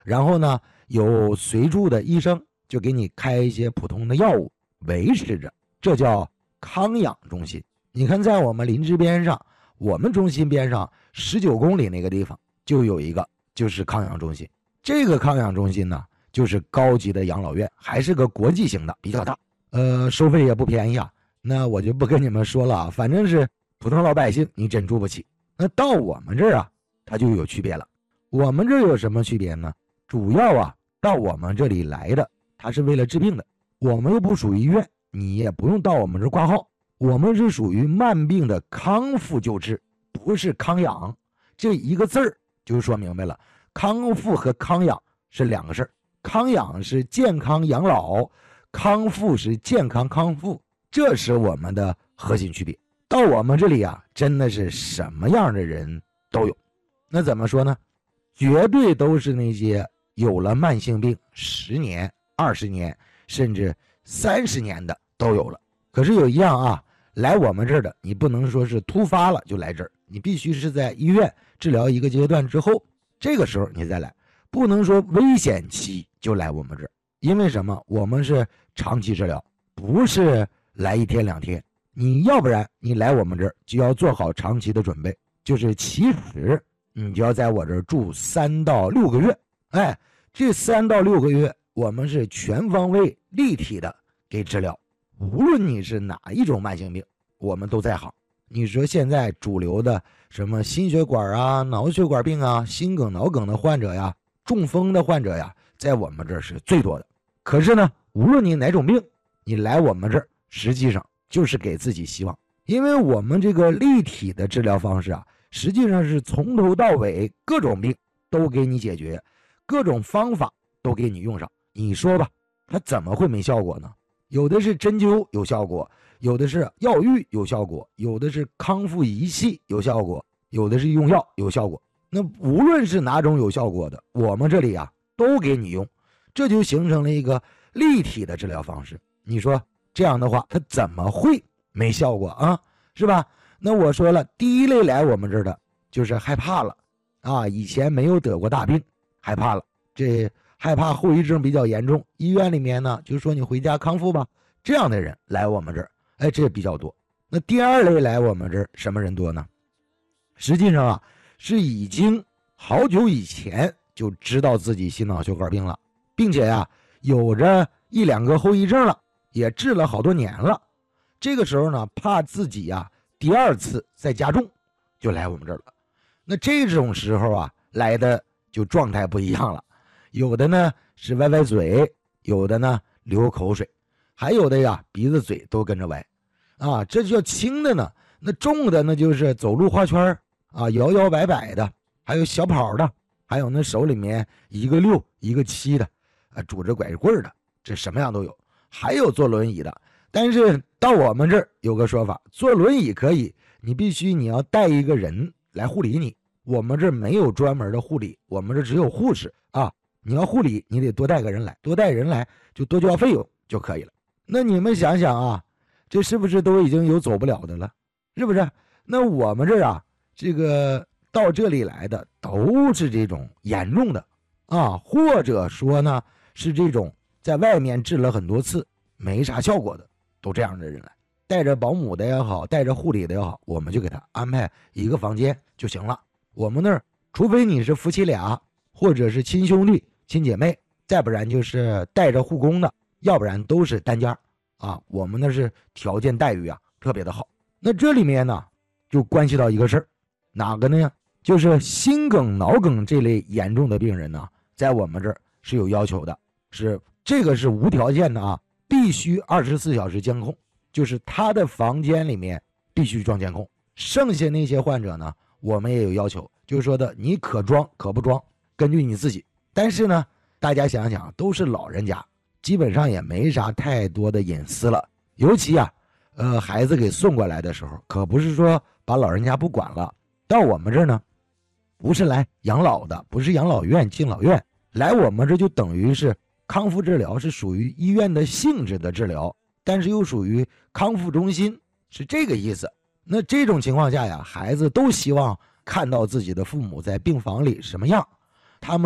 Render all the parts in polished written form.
然后呢，有随处的医生就给你开一些普通的药物维持着，这叫康养中心。你看，在我们林芝边上，我们中心边上19公里那个地方就有一个，就是康养中心。这个康养中心呢，就是高级的养老院，还是个国际型的，比较大，收费也不便宜啊。那我就不跟你们说了啊，反正是普通老百姓你真住不起。那到我们这儿啊，它就有区别了。我们这儿有什么区别呢？主要啊，到我们这里来的，它是为了治病的。我们又不属于医院，你也不用到我们这儿挂号。我们是属于慢病的康复救治，不是康养。这一个字儿就说明白了，康复和康养是两个事儿。康养是健康养老，康复是健康康复，这是我们的核心区别。到我们这里啊，真的是什么样的人都有。那怎么说呢？绝对都是那些有了慢性病10年、20年，甚至30年的都有了。可是有一样啊，来我们这儿的，你不能说是突发了就来这儿，你必须是在医院治疗一个阶段之后，这个时候你再来，不能说危险期就来我们这儿。因为什么？我们是长期治疗，不是来1天2天。你要不然你来我们这儿就要做好长期的准备，就是起始你就要在我这儿住3到6个月。哎，这3到6个月我们是全方位立体的给治疗，无论你是哪一种慢性病，我们都在行。你说现在主流的什么心血管啊、脑血管病啊、心梗、脑梗的患者呀、中风的患者呀，在我们这儿是最多的。可是呢，无论你哪种病，你来我们这儿实际上就是给自己希望。因为我们这个立体的治疗方式啊，实际上是从头到尾各种病都给你解决，各种方法都给你用上。你说吧，它怎么会没效果呢？有的是针灸有效果，有的是药浴有效果，有的是康复仪器有效果，有的是用药有效果。那无论是哪种有效果的，我们这里啊都给你用，这就形成了一个立体的治疗方式。你说这样的话，它怎么会没效果啊？是吧？那我说了，第一类来我们这儿的就是害怕了啊，以前没有得过大病，害怕了，这害怕后遗症比较严重，医院里面呢就说你回家康复吧，这样的人来我们这儿，哎，这比较多。那第二类来我们这儿什么人多呢？实际上啊，是已经好久以前就知道自己心脑血管病了，并且呀有着1、2个后遗症了，也治了好多年了。这个时候呢，怕自己呀第2次再加重，就来我们这儿了。那这种时候啊，来的就状态不一样了，有的呢是歪歪嘴，有的呢流口水，还有的呀鼻子嘴都跟着歪啊。这叫轻的呢。那重的那就是走路画圈啊，摇摇摆摆的，还有小跑的，还有那手里面1个6、1个7的啊，拄着拐棍的，这什么样都有。还有坐轮椅的，但是到我们这儿有个说法，坐轮椅可以，你要带一个人来护理你。我们这儿没有专门的护理，我们这只有护士啊。你要护理，你得多带个人来，多带人来就多交费用就可以了。那你们想想啊，这是不是都已经有走不了的了？是不是？那我们这儿啊，这个到这里来的都是这种严重的啊，或者说呢是这种在外面治了很多次没啥效果的，都这样的人来，带着保姆的也好，带着护理的也好，我们就给他安排一个房间就行了。我们那儿除非你是夫妻俩，或者是亲兄弟亲姐妹，再不然就是带着护工的，要不然都是单间啊。我们那是条件待遇啊特别的好。那这里面呢就关系到一个事儿，哪个呢？就是心梗、脑梗这类严重的病人呢，在我们这儿是有要求的，这个是无条件的啊，必须24小时监控，就是他的房间里面必须装监控。剩下那些患者呢，我们也有要求，就是说的你可装可不装，根据你自己。但是呢，大家想想，都是老人家，基本上也没啥太多的隐私了。尤其啊，孩子给送过来的时候，可不是说把老人家不管了。到我们这儿呢，不是来养老的，不是养老院、敬老院，来我们这就等于是康复治疗，是属于医院的性质的治疗，但是又属于康复中心，是这个意思。那这种情况下呀，孩子都希望看到自己的父母在病房里什么样，他们呢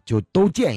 就都建议